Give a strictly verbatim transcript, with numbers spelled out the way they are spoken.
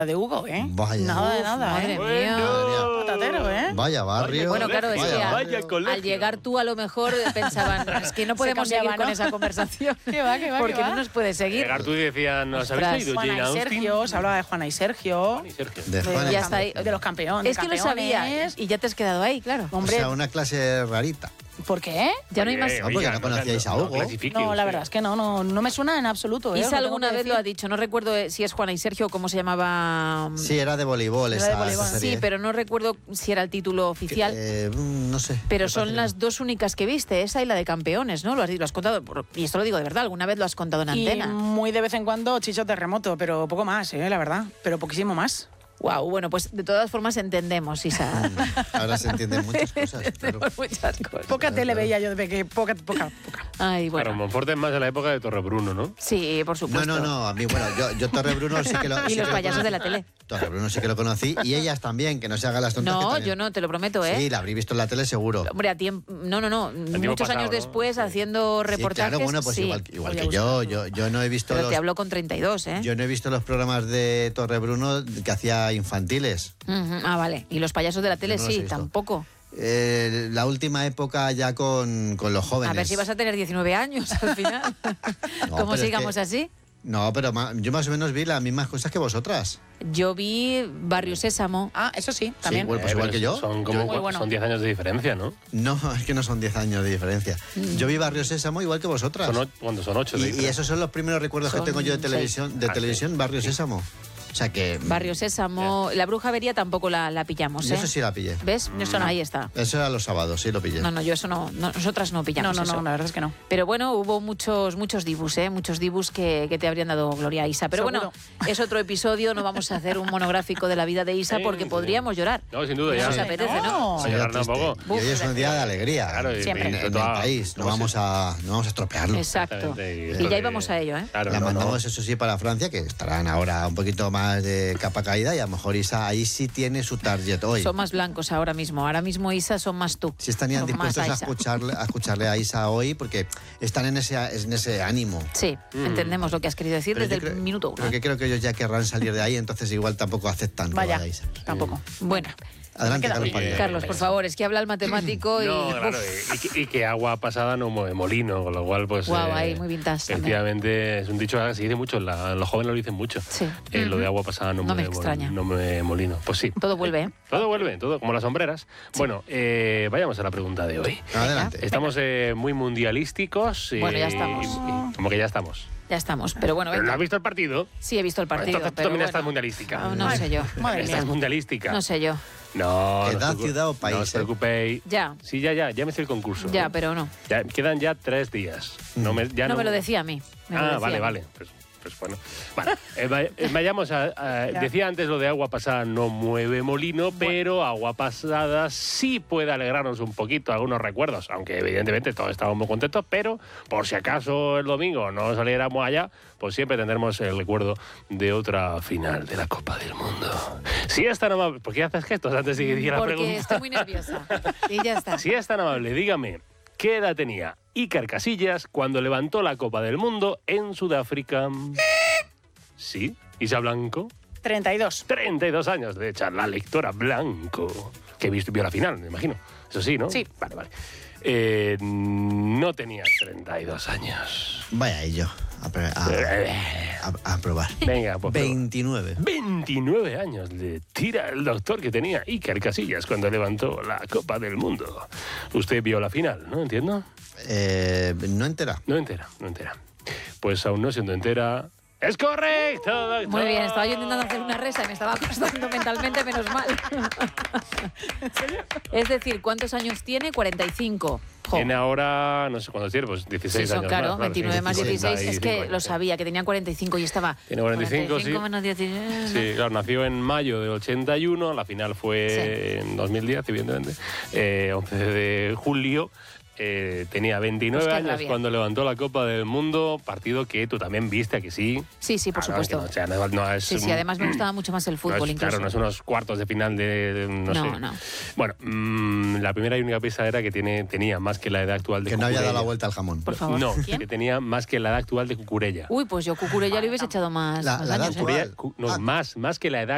de Hugo, ¿eh? Vaya. Nada de nada, Madre ¿eh? mía. Patatero, ¿eh? Vaya barrio. Bueno, claro, es vaya que a- barrio. al llegar tú a lo mejor pensaban, es que no podemos cambiaba, seguir con ¿no? esa conversación. ¿Qué va, qué va, Porque qué va? no nos puede seguir. Llegar tú y decían, ¿nos habéis Ostras. oído Juana Jane y Austen? Sergio, se hablaba de Juana y Sergio. Juana y Sergio. De De, Juana. Ya está ahí. de los campeones. Es que lo sabía y ya te has quedado ahí, claro. O Hombre, sea, una clase rarita. ¿por qué? Ya no hay más. Oye, No, porque oiga, no conocíais a no Hugo. clasifique No, la usted. verdad es que no, no, no me suena en absoluto. ¿eh? Isa Os lo tengo alguna que vez lo decir. ha dicho, no recuerdo eh, si es Juana y Sergio o cómo se llamaba. Sí, era de voleibol Era esa, de voleibol. esa serie. Sí, pero no recuerdo si era el título oficial. Eh, mm, no sé. Pero me son parece las que dos únicas que viste, esa y la de campeones, ¿no? Lo has, lo has contado, por- y esto lo digo de verdad, alguna vez lo has contado en Y antena. muy de vez en cuando Chicho Terremoto, pero poco más, ¿eh? La verdad. Pero poquísimo más. Wow, bueno, pues de todas formas entendemos, Isa. no. Ahora se entienden muchas cosas. Claro. Entendemos muchas cosas. Poca Claro, tele claro. veía yo de pequeño, poca, poca, poca. Ay, Bueno, bueno. Monfort es más de la época de Torrebruno, ¿no? Sí, por No, supuesto. no, no. A mí, bueno, yo, yo Torrebruno sí que lo Y sí los que lo payasos conocí. de la tele. Torrebruno sí que lo conocí. Y ellas también, que no se hagan las tontas. que No, también- yo no, te lo prometo, ¿eh? Sí, la habrí visto en la tele seguro. Hombre, a tiempo. No, no, no. Muchos pasado, años ¿no? después, Sí. haciendo Sí, reportajes. claro, bueno, pues sí. igual, igual Voy a que yo, buscarlo. yo. Yo no he visto Pero los. te hablo con treinta y dos, ¿eh? Yo no he visto los programas de Torrebruno que hacía infantiles. Ujú. Ah, vale. Y los payasos de la tele, no los he sí, visto. tampoco. Eh, la última época ya con, con los jóvenes. A ver si vas a tener diecinueve años al final. No, Como pero es sigamos que- así. No, pero ma- yo más o menos vi las mismas cosas que vosotras. Yo vi Barrio Sésamo. Ah, eso sí, también. bueno, pues Eh, igual pero que yo. Son como Muy bueno. son diez años de diferencia, ¿no? No, es que no son diez años de diferencia. Yo vi Barrio Sésamo igual que vosotras. Son o- cuando son ocho. de y, y diferencia. esos son los primeros recuerdos Son que tengo yo de seis. televisión, de Ah, televisión Barrio Sésamo. O sea que... Barrio Sésamo. La Bruja Avería tampoco la, la pillamos, Yo ¿eh? eso sí la pillé. ¿Ves? Eso no, ahí está. Eso era los sábados, sí lo pillé. No, no, yo eso no, no- nosotras no No, pillamos no, eso. no, la verdad es que no. Pero bueno, hubo muchos muchos dibus, ¿eh? Muchos dibus que, que te habrían dado gloria a Isa. Pero Seguro. bueno, es otro episodio, no vamos a hacer un monográfico de la vida de Isa Sí, porque sí. podríamos llorar. No, sin duda, No ya. nos apetece, ¿no? A Sería llorar triste. tampoco. Y hoy es un día de alegría. Claro, y- Siempre. En, y en el toda- país. No todo vamos, se- a, no vamos a estropearlo. Exacto. Exactamente, Y esto ya de- íbamos a ello, ¿eh? Claro, La no, no. mandamos, eso sí, para Francia, que estarán ahora un poquito más de capa caída y a lo mejor Isa ahí sí tiene su target hoy. Son más blancos ahora mismo. Ahora mismo Isa son más tú. Si estarían Son más dispuestos a Isa. escucharle, a escucharle a Isa hoy porque están en ese, en ese ánimo. Sí, entendemos lo que has querido decir Pero desde yo el creo- minuto uno. Pero ¿eh? que creo que ellos ya querrán salir de ahí, entonces igual tampoco aceptan que Vaya, vaya Isa. tampoco. Bueno, Adelante, Me queda Carlos bien. Padilla. Carlos, por favor, es que habla el matemático y... No, claro, uf, y, que- y que agua pasada no mueve molino, con lo cual, pues. Guau, ahí, muy vintage también. Efectivamente, es un dicho que se dice mucho, la- los jóvenes lo dicen mucho. Sí. Eh, Lo de agua pasada no, No me mueve, mol- extraña. no mueve molino. Pues sí. Todo vuelve, ¿eh? Todo vuelve, todo, como las sombreras. Bueno, eh, vayamos a la pregunta de hoy. Adelante. Estamos eh, muy mundialísticos. Bueno, ya eh, estamos. y- y- como que ya estamos. Ya estamos. Pero bueno, ¿Pero no venga. has visto el partido? Sí, he visto el partido. Entonces tú pero también bueno. estás mundialística. Ah, no sé yo. Madre Estás mía. mundialística. No sé yo. No, no Edad, os preocu- ciudad o país, No os eh? preocupéis. Ya. Sí, ya, ya, ya me hice el concurso. Ya, pero no. Ya, quedan ya tres días. No me, ya No me lo decía a mí. me lo Ah, decía vale, a mí. vale. Pues, pues bueno. Vale, eh, va- eh, vayamos a, a- Decía antes lo de agua pasada no mueve molino, pero agua pasada sí puede alegrarnos un poquito algunos recuerdos, aunque evidentemente todos estamos muy contentos, pero por si acaso el domingo no saliéramos allá, pues siempre tendremos el recuerdo de otra final de la Copa del Mundo. Si es tan amable... ¿Por qué haces gestos antes de que diga la Porque pregunta? estoy muy nerviosa. Y ya está. Si es tan amable, dígame, ¿qué edad tenía Iker Casillas cuando levantó la Copa del Mundo en Sudáfrica? ¿Sí? ¿Isa Blanco? treinta y dos. treinta y dos años de echar la lectora Blanco. Que visto, vio la final, me imagino. Eso sí, ¿no? Sí. Vale, vale. Eh, no tenía treinta y dos años. Vaya ello. A, pre- a- a- a probar. Venga, pues prueba. veintinueve. veintinueve años le tira el doctor que tenía Iker Casillas cuando levantó la Copa del Mundo. Usted vio la final, ¿no? ¿Entiendo? Eh, no entera. No entera, no entera. Pues aún no siendo entera... ¡Es correcto, doctor! Muy bien, estaba yo intentando hacer una resa y me estaba costando mentalmente, menos mal. Es decir, ¿cuántos años tiene? cuarenta y cinco. Jo. Tiene ahora, no sé cuántos tiene, pues Sí, dieciséis son, años claro, más. veintinueve más dieciséis. Es que sesenta y cinco lo años. sabía, que tenía cuarenta y cinco y estaba... Tiene cuarenta y cinco, sí. menos dieciséis. Sí, claro, nació en mayo del ochenta y uno, la final fue en dos mil diez, evidentemente, eh, once de julio. Eh, tenía veintinueve Pues qué años rabia. cuando levantó la Copa del Mundo, partido que tú también viste, ¿a que sí? Sí, sí, por Ah, no, supuesto. que no, o sea, no, no es Sí, sí, un- además me gustaba mucho más el no fútbol es- incluso. Claro, no es unos cuartos de final de, de- no, No, sé. no. Bueno, mm, la primera y única pista era que tiene, tenía más que la edad actual de Que no había dado la Cucurella. vuelta al jamón. Por favor. No, ¿Quién? que tenía más que la edad actual de Cucurella. Uy, pues yo Cucurella le hubiese echado más, La- más la edad años. ¿eh? actual. Cucurella- cu- no, Ah. más, más que la edad